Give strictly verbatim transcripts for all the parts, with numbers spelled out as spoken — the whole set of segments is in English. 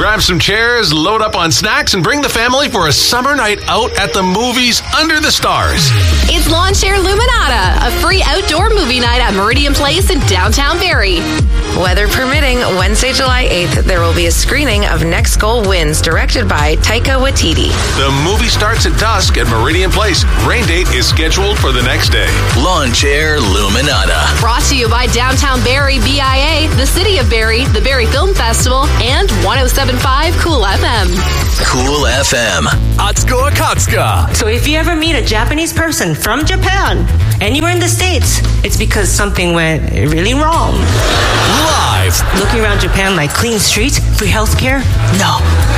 Grab some chairs, load up on snacks, and bring the family for a summer night out at the movies under the stars. It's Lawn Chair Luminata, a free outdoor movie night at Meridian Place in downtown Barrie. Weather permitting, Wednesday, July eighth, there will be a screening of Next Goal Wins, directed by Taika Waititi. The movie starts at dusk at Meridian Place. Rain date is scheduled for the next day. Lawn Chair Luminata. Brought to you by Downtown Barrie B I A, the City of Barrie, the Barrie Film Festival, and one oh seven point five Cool F M. Cool F M. Atsuko Akatsuka. So if you ever meet a Japanese person from Japan, anywhere in the States, it's because something went really wrong. Live. Looking around Japan like clean streets, free healthcare? No.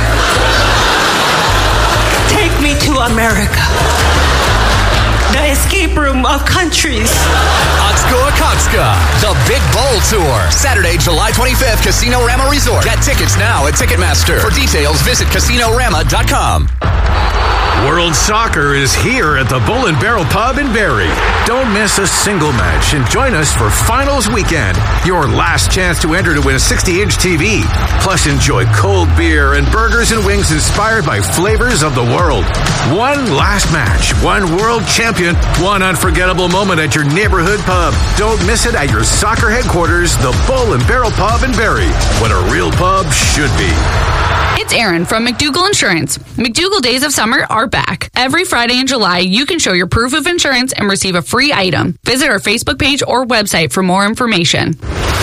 Take me to America. The escape room of countries. Atsuko Akatsuka. The Big Bowl Tour. Saturday, July twenty-fifth, Casino Rama Resort. Get tickets now at Ticketmaster. For details, visit casino rama dot com. World Soccer is here at the Bull and Barrel Pub in Barrie. Don't miss a single match and join us for Finals Weekend, your last chance to enter to win a sixty-inch T V. Plus, enjoy cold beer and burgers and wings inspired by flavors of the world. One last match, one world champion, one unforgettable moment at your neighborhood pub. Don't miss it at your soccer headquarters, the Bull and Barrel Pub in Barrie, what a real pub should be. It's Erin from McDougall Insurance. McDougall Days of Summer are back. Every Friday in July, you can show your proof of insurance and receive a free item. Visit our Facebook page or website for more information.